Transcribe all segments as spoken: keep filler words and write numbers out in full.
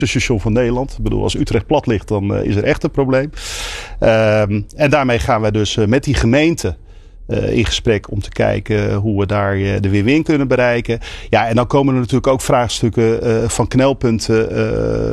station van Nederland. Ik bedoel, als Utrecht plat ligt, dan uh, is er echt een probleem. Um, en daarmee gaan we dus uh, met die gemeente Uh, in gesprek om te kijken hoe we daar uh, de win-win kunnen bereiken. Ja, en dan komen er natuurlijk ook vraagstukken uh, van knelpunten. Uh,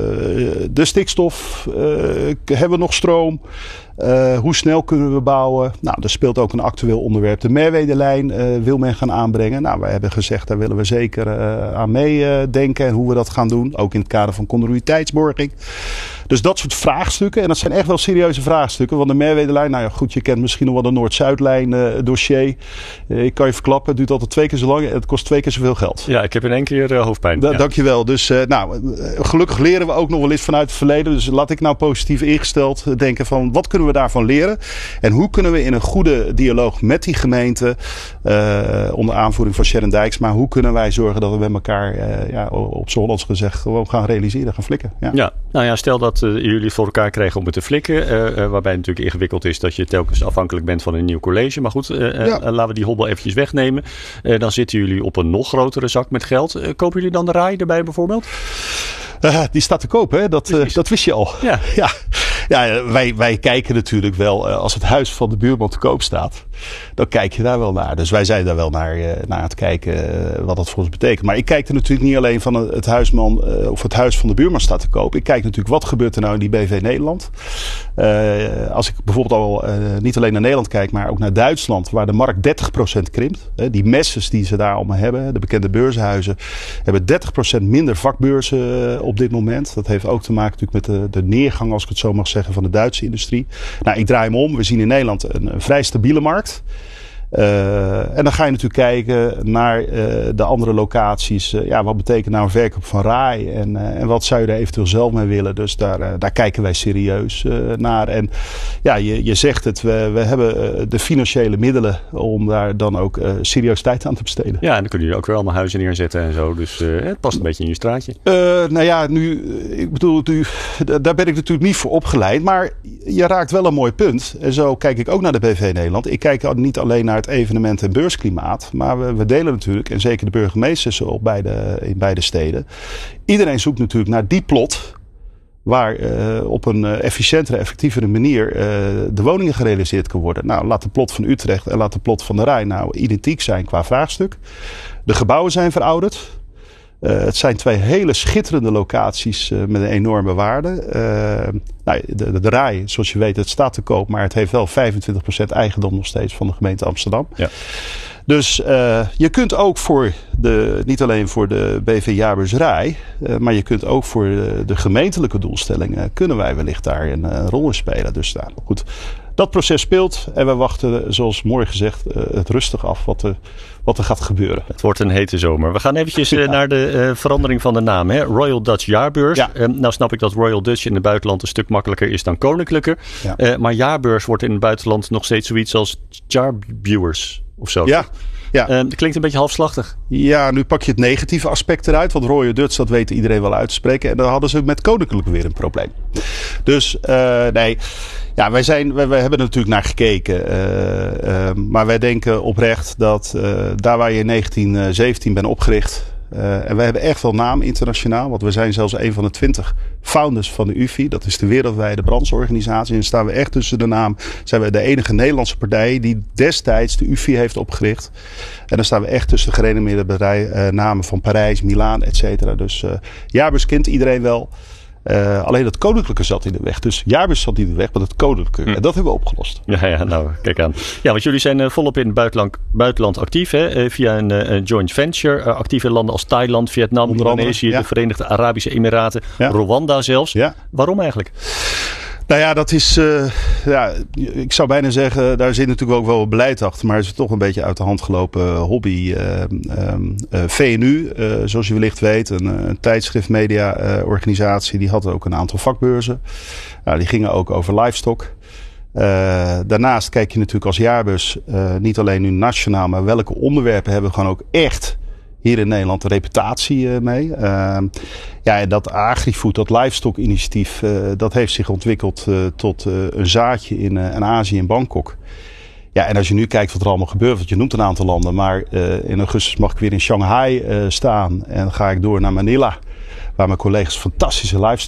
de stikstof, uh, hebben we nog stroom? Uh, hoe snel kunnen we bouwen? Nou, er speelt ook een actueel onderwerp. De Merwedelijn uh, wil men gaan aanbrengen. Nou, wij hebben gezegd, daar willen we zeker uh, aan meedenken uh, en hoe we dat gaan doen. Ook in het kader van continuïteitsborging. Dus dat soort vraagstukken. En dat zijn echt wel serieuze vraagstukken. Want de Merwedelijn, nou ja, goed, je kent misschien nog wel de Noord-Zuidlijn uh, dossier. Uh, ik kan je verklappen, het duurt altijd twee keer zo lang en het kost twee keer zoveel geld. Ja, ik heb in één keer uh, hoofdpijn. Da- ja. Dankjewel. Dus uh, nou, gelukkig leren we ook nog wel eens vanuit het verleden. Dus laat ik nou positief ingesteld denken van, wat kunnen we daarvan leren? En hoe kunnen we in een goede dialoog met die gemeente, uh, onder aanvoering van Sharon Dijksma, hoe kunnen wij zorgen dat we met elkaar, uh, ja, op z'n Hollands gezegd, gewoon gaan realiseren, gaan flikken. Ja, ja nou ja, stel dat uh, jullie het voor elkaar kregen om het te flikken. Uh, uh, waarbij het natuurlijk ingewikkeld is dat je telkens afhankelijk bent van een nieuw college. Maar goed, uh, uh, ja. uh, laten we die hobbel eventjes wegnemen. Uh, dan zitten jullie op een nog grotere zak met geld. Uh, kopen jullie dan de R A I erbij bijvoorbeeld? Uh, die staat te koop, hè? Dat, uh, dat wist je al. Ja, ja. ja wij, wij kijken natuurlijk wel, uh, als het huis van de buurman te koop staat, dan kijk je daar wel naar. Dus wij zijn daar wel naar, uh, naar het kijken uh, wat dat voor ons betekent. Maar ik kijk er natuurlijk niet alleen van het huisman uh, of het huis van de buurman staat te koop. Ik kijk natuurlijk wat gebeurt er nou in die B V Nederland. Uh, als ik bijvoorbeeld al uh, niet alleen naar Nederland kijk, maar ook naar Duitsland, waar de markt dertig procent krimpt. Uh, die messes die ze daar allemaal hebben, de bekende beurshuizen, hebben dertig procent minder vakbeurzen uh, op dit moment. Dat heeft ook te maken natuurlijk met de, de neergang, als ik het zo mag zeggen, van de Duitse industrie. Nou, ik draai hem om. We zien in Nederland een, een vrij stabiele markt. Uh, en dan ga je natuurlijk kijken naar uh, de andere locaties. Uh, ja, wat betekent nou een verkoop van R A I? En, uh, en wat zou je er eventueel zelf mee willen? Dus daar, uh, daar kijken wij serieus uh, naar. En ja, je, je zegt het. We, we hebben uh, de financiële middelen om daar dan ook uh, serieus tijd aan te besteden. Ja, en dan kunnen jullie ook weer allemaal huizen neerzetten en zo. Dus uh, het past een beetje in je straatje. Uh, nou ja, nu, ik bedoel, nu, daar ben ik natuurlijk niet voor opgeleid. Maar je raakt wel een mooi punt. En zo kijk ik ook naar de B V Nederland. Ik kijk niet alleen naar het evenement- en beursklimaat. Maar we, we delen natuurlijk, en zeker de burgemeesters op beide, in beide steden. Iedereen zoekt natuurlijk naar die plot waar uh, op een uh, efficiëntere, effectievere manier uh, de woningen gerealiseerd kan worden. Nou, laat de plot van Utrecht en laat de plot van de Rijn nou identiek zijn qua vraagstuk. De gebouwen zijn verouderd. Uh, het zijn twee hele schitterende locaties uh, met een enorme waarde. Uh, nou, de, de, de Rij, zoals je weet, het staat te koop, maar het heeft wel vijfentwintig procent eigendom nog steeds van de gemeente Amsterdam. Ja. Dus uh, je kunt ook voor de, niet alleen voor de B V Jaarbeurs Rij, uh, maar je kunt ook voor de, de gemeentelijke doelstellingen, kunnen wij wellicht daar een, een rol in spelen. Dus nou, goed. Dat proces speelt en we wachten, zoals mooi gezegd, het rustig af wat er, wat er gaat gebeuren. Het wordt een hete zomer. We gaan eventjes ja. naar de uh, verandering van de naam. Hè? Royal Dutch Jaarbeurs. Ja. Uh, nou snap ik dat Royal Dutch in het buitenland een stuk makkelijker is dan koninklijker. Ja. Uh, maar jaarbeurs wordt in het buitenland nog steeds zoiets als jaarbeurs of zo. Ja. Ja. Uh, dat klinkt een beetje halfslachtig. Ja, nu pak je het negatieve aspect eruit. Want Royal Dutch, dat weet iedereen wel uit te spreken. En dan hadden ze met koninklijk weer een probleem. Dus uh, nee, ja, wij, zijn, wij, wij hebben er natuurlijk naar gekeken. Uh, uh, maar wij denken oprecht dat uh, daar waar je in negentien zeventien bent opgericht. Uh, en wij hebben echt wel naam internationaal. Want we zijn zelfs een van de twintig founders van de U V I. Dat is de wereldwijde brancheorganisatie. En staan we echt tussen de naam. Zijn we de enige Nederlandse partij die destijds de U V I heeft opgericht. En dan staan we echt tussen de gerenommeerde bedrijven, uh, namen van Parijs, Milaan, et cetera. Dus uh, Jaarbeurs kent iedereen wel. Uh, alleen dat koninklijke zat in de weg. Dus Jaarbeurs zat niet in de weg, maar het koninklijke. Hm. En dat hebben we opgelost. Ja, ja, nou, kijk aan. Ja, want jullie zijn uh, volop in het buitenland, buitenland actief. Hè? Uh, via een, uh, een joint venture. Uh, actief in landen als Thailand, Vietnam, Onder Indonesië, andere, ja. de Verenigde Arabische Emiraten, ja. Rwanda zelfs. Ja. Waarom eigenlijk? Nou ja, dat is, uh, ja, ik zou bijna zeggen, daar zit natuurlijk ook wel beleid achter. Maar het is toch een beetje uit de hand gelopen hobby. Uh, um, uh, V N U, uh, zoals je wellicht weet, een, een tijdschriftmedia uh, organisatie. Die had ook een aantal vakbeurzen. Nou, die gingen ook over livestock. Uh, daarnaast kijk je natuurlijk als jaarbeurs uh, niet alleen nu nationaal, maar welke onderwerpen hebben we gewoon ook echt hier in Nederland de reputatie uh, mee. Uh, ja, en dat agrifood, dat livestock initiatief, uh, dat heeft zich ontwikkeld uh, tot uh, een zaadje in, uh, in Azië, in Bangkok. Ja, en als je nu kijkt wat er allemaal gebeurt, want je noemt een aantal landen, maar uh, in augustus mag ik weer in Shanghai uh, staan en ga ik door naar Manila, waar mijn collega's fantastische live